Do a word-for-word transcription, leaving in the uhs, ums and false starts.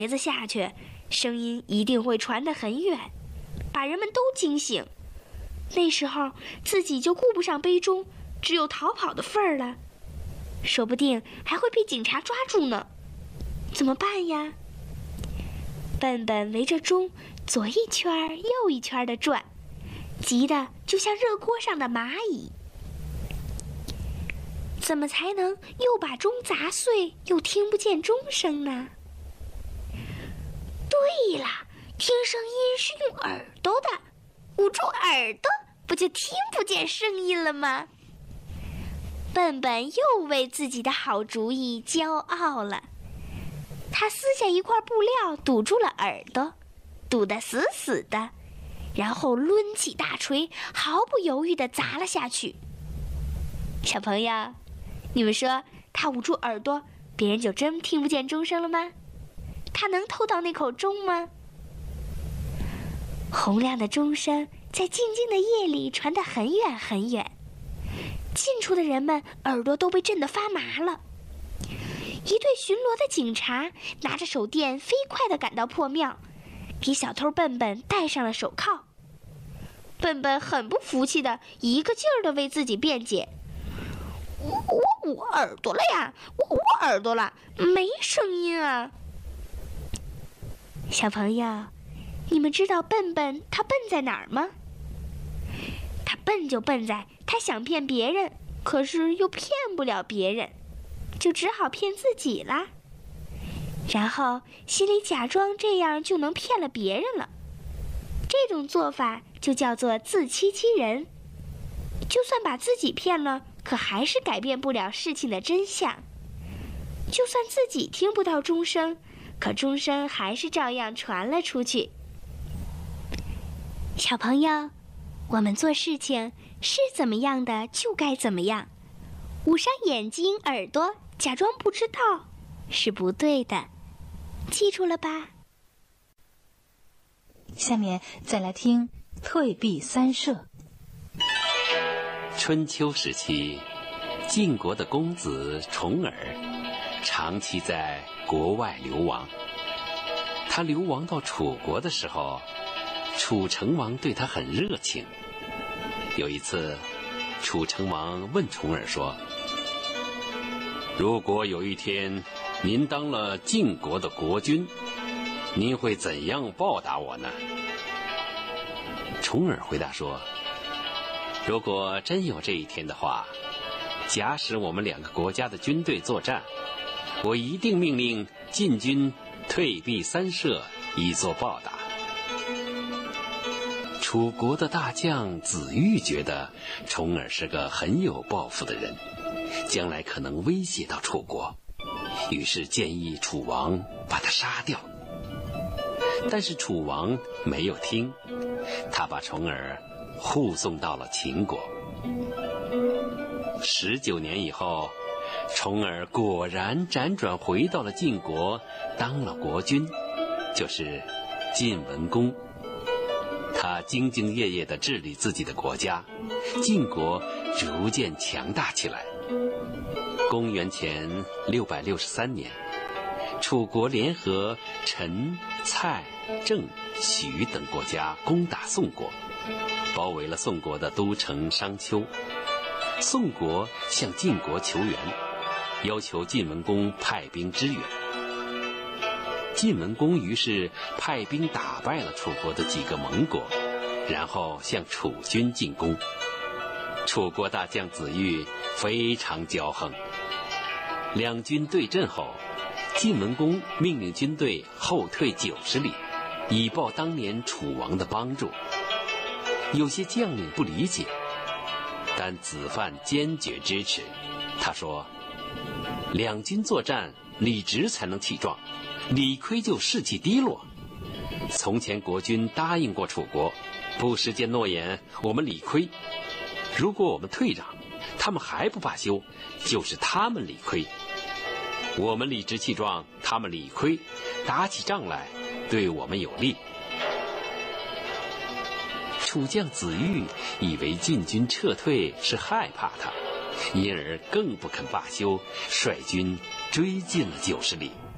碟子下去，声音一定会传得很远，把人们都惊醒。那时候自己就顾不上杯中，只有逃跑的份儿了，说不定还会被警察抓住呢。怎么办呀？笨笨围着钟左一圈右一圈地转，急得就像热锅上的蚂蚁。怎么才能又把钟砸碎，又听不见钟声呢？对了，听声音是用耳朵的，捂住耳朵不就听不见声音了吗？笨笨又为自己的好主意骄傲了。他撕下一块布料堵住了耳朵，堵得死死的，然后抡起大锤，毫不犹豫地砸了下去。小朋友，你们说他捂住耳朵，别人就真听不见钟声了吗？他能偷到那口钟吗？洪亮的钟声在静静的夜里传得很远很远，近处的人们耳朵都被震得发麻了。一队巡逻的警察拿着手电飞快地赶到破庙，给小偷笨笨戴上了手铐。笨笨很不服气的一个劲儿地为自己辩解：我我捂耳朵了呀，我捂耳朵了，没声音啊。小朋友，你们知道笨笨他笨在哪儿吗？他笨就笨在他想骗别人，可是又骗不了别人，就只好骗自己啦。然后心里假装这样就能骗了别人了。这种做法就叫做自欺欺人。就算把自己骗了，可还是改变不了事情的真相。就算自己听不到钟声，可钟声还是照样传了出去。小朋友，我们做事情是怎么样的就该怎么样，捂上眼睛耳朵假装不知道是不对的，记住了吧？ 下面再来听退避三舍。 春秋时期，晋国的公子重耳长期在国外流亡。他流亡到楚国的时候，楚成王对他很热情。有一次，楚成王问重耳说：如果有一天您当了晋国的国君，您会怎样报答我呢？重耳回答说：如果真有这一天的话，假使我们两个国家的军队作战，我一定命令晋军退避三舍，以作报答。楚国的大将子玉觉得重耳是个很有抱负的人，将来可能威胁到楚国，于是建议楚王把他杀掉。但是楚王没有听，他把重耳护送到了秦国。十九年以后，重耳果然辗转回到了晋国，当了国君，就是晋文公。他兢兢业业地治理自己的国家，晋国逐渐强大起来。公元前六百六十三年，楚国联合陈、蔡、郑、许等国家攻打宋国，包围了宋国的都城商丘。宋国向晋国求援，要求晋文公派兵支援。晋文公于是派兵打败了楚国的几个盟国，然后向楚军进攻。楚国大将子玉非常骄横。两军对阵后，晋文公命令军队后退九十里，以报当年楚王的帮助。有些将领不理解，但子范坚决支持。他说：两军作战，理直才能气壮，理亏就士气低落。从前国君答应过楚国，不实践诺言，我们理亏。如果我们退让，他们还不罢休，就是他们理亏。我们理直气壮，他们理亏，打起仗来对我们有利。楚将子玉以为晋军撤退是害怕他，因而更不肯罢休，率军追进了九十里。